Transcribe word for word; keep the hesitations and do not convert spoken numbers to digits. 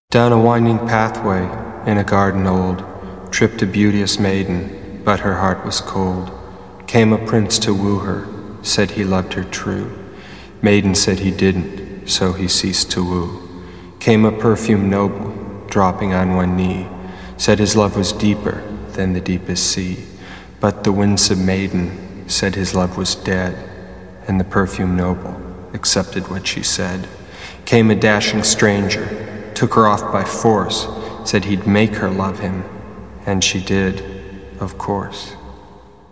Down a winding pathway, in a garden old, tripped a beauteous maiden, but her heart was cold. Came a prince to woo her, said he loved her true. Maiden said he didn't, so he ceased to woo. Came a perfumed noble, dropping on one knee, said his love was deeper than the deepest sea. But the winsome maiden said his love was dead, and the perfumed noble accepted what she said. Came a dashing stranger, took her off by force, said he'd make her love him, and she did, of course.